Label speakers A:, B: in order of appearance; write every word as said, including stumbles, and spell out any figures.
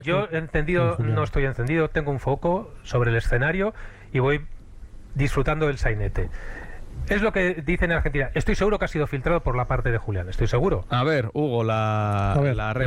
A: Yo encendido, no estoy encendido, tengo un foco sobre el escenario y voy disfrutando del sainete. Es lo que dicen en Argentina. Estoy seguro que ha sido filtrado por la parte de Julián, estoy seguro.
B: A ver, Hugo, la,
C: A ver.
B: la